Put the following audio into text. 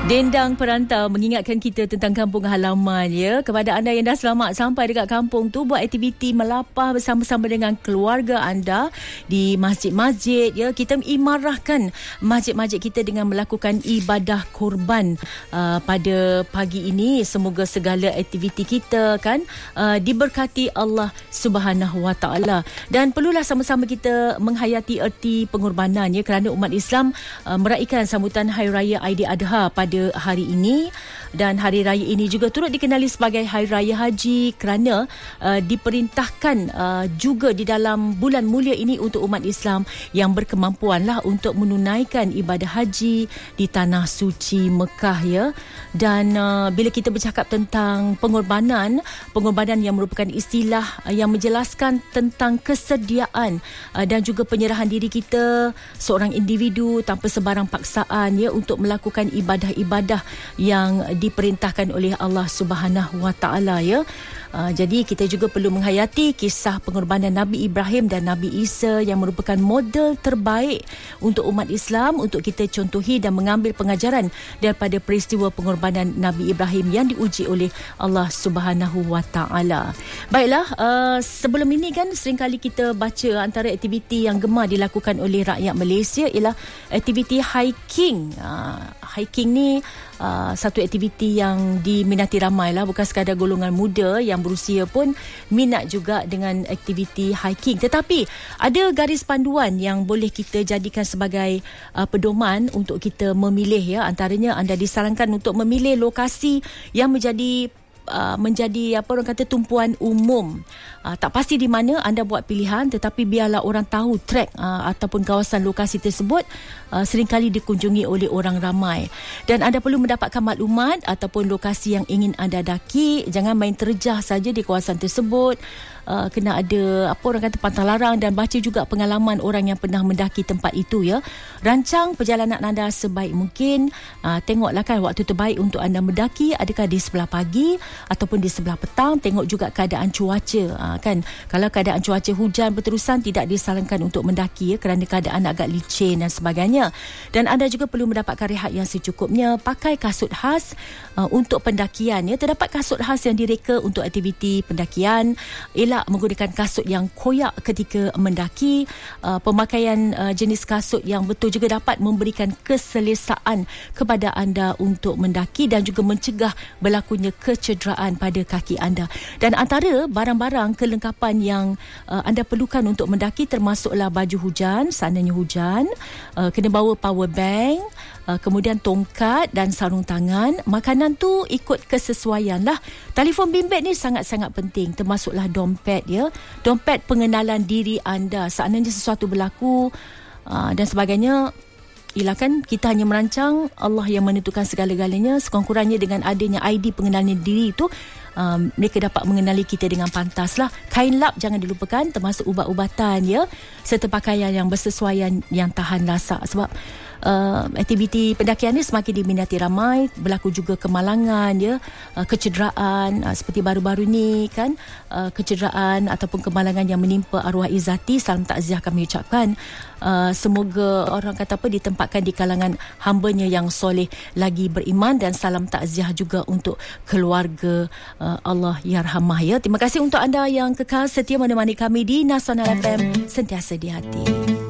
Dendang Perantau mengingatkan kita tentang kampung halaman ya. Kepada anda yang dah selamat sampai dekat kampung tu, buat aktiviti melapah bersama-sama dengan keluarga anda di masjid-masjid ya. Kita imarahkan masjid-masjid kita dengan melakukan ibadah korban pada pagi ini. Semoga segala aktiviti kita kan diberkati Allah Subhanahu Wa Taala. Dan perlulah sama-sama kita menghayati erti pengorbanan ya, kerana umat Islam meraihkan sambutan Hari Raya Aidiladha pada hari ini, dan hari raya ini juga turut dikenali sebagai Hari Raya Haji kerana diperintahkan juga di dalam bulan mulia ini untuk umat Islam yang berkemampuanlah untuk menunaikan ibadah haji di tanah suci Mekah ya. Dan bila kita bercakap tentang pengorbanan yang merupakan istilah yang menjelaskan tentang kesediaan dan juga penyerahan diri kita seorang individu tanpa sebarang paksaan ya, untuk melakukan ibadah yang diperintahkan oleh Allah Subhanahu Wa Taala ya. Jadi kita juga perlu menghayati kisah pengorbanan Nabi Ibrahim dan Nabi Isa yang merupakan model terbaik untuk umat Islam untuk kita contohi dan mengambil pengajaran daripada peristiwa pengorbanan Nabi Ibrahim yang diuji oleh Allah Subhanahu Wa Taala. Baiklah, sebelum ini kan seringkali kita baca antara aktiviti yang gemar dilakukan oleh rakyat Malaysia ialah aktiviti hiking. Hiking ni satu aktiviti yang diminati ramai lah, bukan sekadar golongan muda, yang berusia pun minat juga dengan aktiviti hiking. Tetapi ada garis panduan yang boleh kita jadikan sebagai pedoman untuk kita memilih ya. Antaranya anda disarankan untuk memilih lokasi yang menjadi apa orang kata tumpuan umum. Tak pasti di mana anda buat pilihan, tetapi biarlah orang tahu trek ataupun kawasan lokasi tersebut seringkali dikunjungi oleh orang ramai. Dan anda perlu mendapatkan maklumat ataupun lokasi yang ingin anda daki. Jangan main terjah saja di kawasan tersebut. Kena ada apa orang kata pantang larang, dan baca juga pengalaman orang yang pernah mendaki tempat itu ya. Rancang perjalanan anda sebaik mungkin. Tengoklah kan waktu terbaik untuk anda mendaki, adakah di sebelah pagi ataupun di sebelah petang. Tengok juga keadaan cuaca kan. Kalau keadaan cuaca hujan berterusan, tidak disarankan untuk mendaki ya, kerana keadaan agak licin dan sebagainya. Dan anda juga perlu mendapatkan rehat yang secukupnya. Pakai kasut khas untuk pendakian ya. Terdapat kasut khas yang direka untuk aktiviti pendakian. Elak menggunakan kasut yang koyak ketika mendaki. Pemakaian jenis kasut yang betul juga dapat memberikan keselesaan kepada anda untuk mendaki dan juga mencegah berlakunya kecederaan pada kaki anda. Dan antara barang-barang kelengkapan yang anda perlukan untuk mendaki termasuklah baju hujan, seandainya hujan, kena bawa power bank, kemudian tongkat dan sarung tangan. Makanan tu ikut kesesuaian lah. Telefon bimbit ni sangat-sangat penting, termasuklah dompet ya. Dompet pengenalan diri anda seandainya sesuatu berlaku dan sebagainya. Ialah kan kita hanya merancang, Allah yang menentukan segala-galanya. Sekurang-kurangnya dengan adanya ID pengenalan diri itu, mereka dapat mengenali kita dengan pantas lah. Kain lap jangan dilupakan, termasuk ubat-ubatan ya, serta pakaian yang bersesuaian yang tahan lasak. Sebab aktiviti pendakian ni semakin diminati ramai, berlaku juga kemalangan ya, kecederaan seperti baru-baru ni kan, kecederaan ataupun kemalangan yang menimpa arwah Izzati. Salam takziah kami ucapkan. Semoga orang kata apa, ditempatkan di kalangan hambanya yang soleh lagi beriman, dan salam takziah juga untuk keluarga Allah yarhamah ya. Terima kasih untuk anda yang kekal setia menemani kami di Nasional FM, sentiasa di hati.